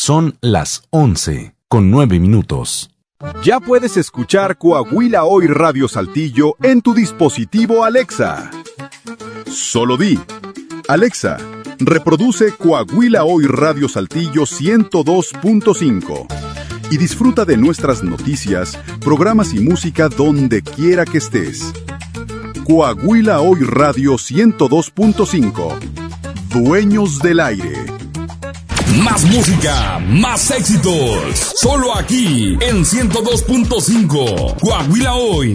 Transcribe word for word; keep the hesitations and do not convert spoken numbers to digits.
Son las once con nueve minutos. Ya puedes escuchar Coahuila Hoy Radio Saltillo en tu dispositivo Alexa. Solo di: Alexa, reproduce Coahuila Hoy Radio Saltillo ciento dos punto cinco y disfruta de nuestras noticias, programas y música donde quiera que estés. Coahuila Hoy Radio ciento dos punto cinco. Dueños del aire. Más música, más éxitos. Solo aquí en ciento dos punto cinco. Coahuila Hoy.